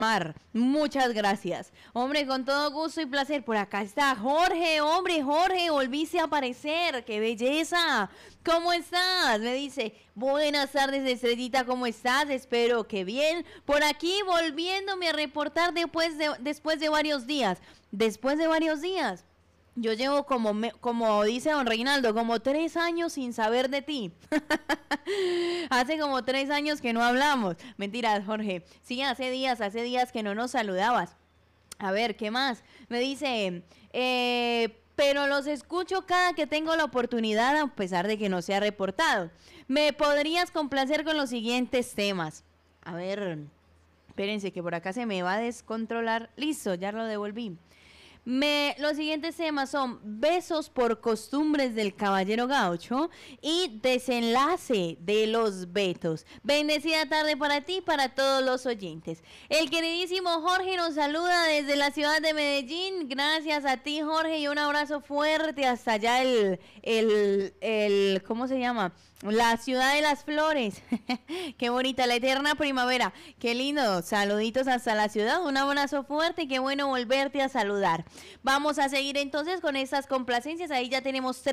Muchas gracias. Hombre, con todo gusto y placer. Por acá está Jorge. Hombre, Jorge, volviste a aparecer. ¡Qué belleza! ¿Cómo estás? Me dice, buenas tardes, Estrellita, ¿cómo estás? Espero que bien. Por aquí volviéndome a reportar después de varios días. Después de varios días. Yo llevo como dice don Reinaldo, como 3 años sin saber de ti. Hace como 3 años que no hablamos. Mentiras, Jorge. Sí, hace días que no nos saludabas. A ver, ¿qué más? Me dice, pero los escucho cada que tengo la oportunidad, a pesar de que no se ha reportado. ¿Me podrías complacer con los siguientes temas? A ver, espérense que por acá se me va a descontrolar. Listo, ya lo devolví. Los siguientes temas son besos por costumbres del caballero gaucho y desenlace de los vetos. Bendecida tarde para ti y para todos los oyentes. El queridísimo Jorge nos saluda desde la ciudad de Medellín. Gracias a ti, Jorge, y un abrazo fuerte hasta allá ¿cómo se llama? La ciudad de las flores. Qué bonita, la eterna primavera. Qué lindo. Saluditos hasta la ciudad. Un abrazo fuerte y qué bueno volverte a saludar. Vamos a seguir entonces con estas complacencias. Ahí ya tenemos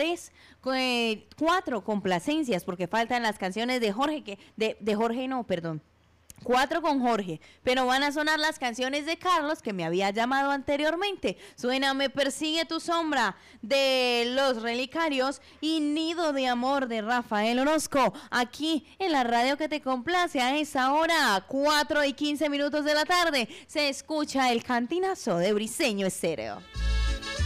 4 complacencias porque faltan las canciones de Jorge, de Jorge no, perdón. 4 con Jorge, pero van a sonar las canciones de Carlos que me había llamado anteriormente. Suena Me persigue tu sombra de Los Relicarios y Nido de amor de Rafael Orozco, aquí en la radio que te complace. A esa hora, 4:15 de la tarde, se escucha el cantinazo de Briseño Estéreo.